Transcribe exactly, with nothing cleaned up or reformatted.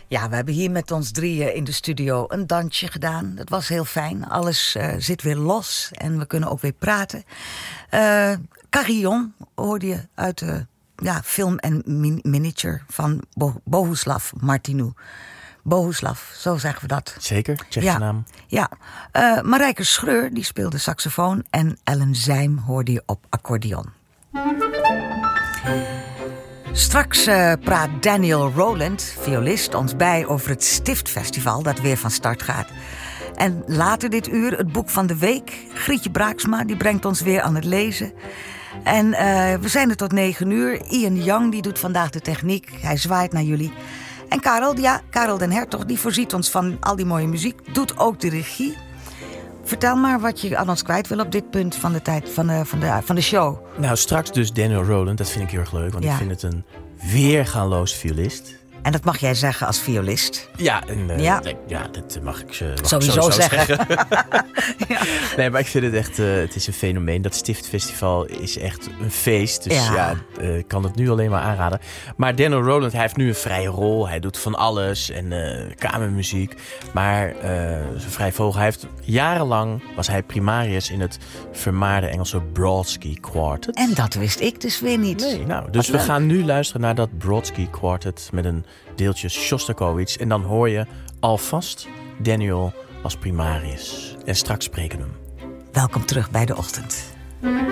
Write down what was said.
Ja, we hebben hier met ons drieën in de studio een dansje gedaan. Dat was heel fijn. Alles uh, zit weer los en we kunnen ook weer praten. Uh, Carillon hoorde je uit de ja, film en min- miniature van Bo- Bohuslav Martinu. Bohuslav, zo zeggen we dat. Zeker, Tsjechische ja, naam. Ja, uh, Marijke Schreur die speelde saxofoon en Ellen Zijm hoorde je op accordeon. Straks uh, praat Daniel Rowland, violist, ons bij over het Stiftfestival dat weer van start gaat. En later dit uur het boek van de week. Grietje Braaksma die brengt ons weer aan het lezen. En uh, we zijn er tot negen uur. Ian Young die doet vandaag de techniek. Hij zwaait naar jullie. En Karel, ja, Karel den Hertog, die voorziet ons van al die mooie muziek. Doet ook de regie. Vertel maar wat je aan ons kwijt wil op dit punt van de tijd van de, van de, van de show. Nou, straks dus Daniel Rowland. Dat vind ik heel erg leuk, want ja. ik vind het een weergaloos violist. En dat mag jij zeggen als violist. Ja, en, uh, ja. ja, dat mag ik, uh, mag sowieso, ik sowieso zeggen. zeggen. ja. Nee, maar ik vind het echt, uh, het is een fenomeen. Dat Stiftfestival is echt een feest. Dus ja, ja uh, ik kan het nu alleen maar aanraden. Maar Daniel Rowland, hij heeft nu een vrije rol. Hij doet van alles en uh, kamermuziek. Maar uh, zijn vrij vogel, hij heeft jarenlang was hij primarius in het vermaarde Engelse Brodsky Quartet. En dat wist ik dus weer niet. Nee, nou, dus Wat we leuk. gaan nu luisteren naar dat Brodsky Quartet met een deeltje Shostakovich. En dan hoor je alvast Daniel als primarius. En straks spreken we hem. Welkom terug bij De Ochtend.